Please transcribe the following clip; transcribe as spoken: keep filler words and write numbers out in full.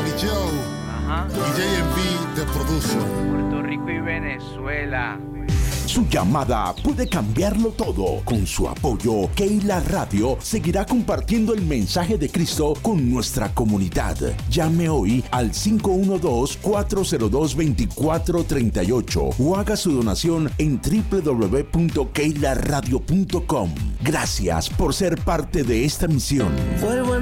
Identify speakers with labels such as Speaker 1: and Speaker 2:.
Speaker 1: Danny Joe.
Speaker 2: Ajá.
Speaker 1: Y J M B The Producer.
Speaker 2: Puerto Rico y Venezuela.
Speaker 3: Su llamada puede cambiarlo todo. Con su apoyo, Keila Radio seguirá compartiendo el mensaje de Cristo con nuestra comunidad. Llame hoy al cinco uno dos, cuatro cero dos, dos cuatro tres ocho o haga su donación en doble u doble u doble u punto keila radio punto com. Gracias por ser parte de esta misión.
Speaker 4: Vuelvo